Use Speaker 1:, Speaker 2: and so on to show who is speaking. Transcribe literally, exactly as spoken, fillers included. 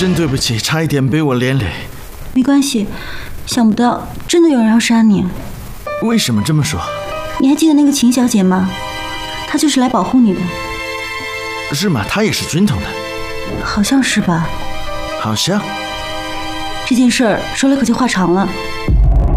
Speaker 1: 真对不起，差一点被我连累。
Speaker 2: 没关系，想不到真的有人要杀你。
Speaker 1: 为什么这么说？
Speaker 2: 你还记得那个秦小姐吗？她就是来保护你的。
Speaker 1: 是吗？她也是军统的？
Speaker 2: 好像是吧。
Speaker 1: 好像。
Speaker 2: 这件事儿说来可就话长了。